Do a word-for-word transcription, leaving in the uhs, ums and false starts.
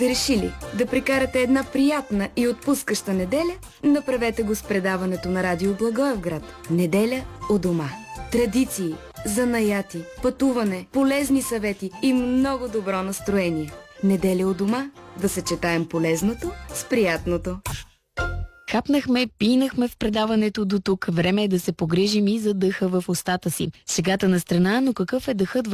Решили да прекарате една приятна и отпускаща неделя? Направете го с предаването на Радио Благоевград. Неделя у дома. Традиции, занаяти, пътуване, полезни съвети и много добро настроение. Неделя у дома. Да съчетаем полезното с приятното. Хапнахме, пинахме в предаването до тук. Време е да се погрижим и за дъха в устата си. Шегата на страна, но какъв е дъхът в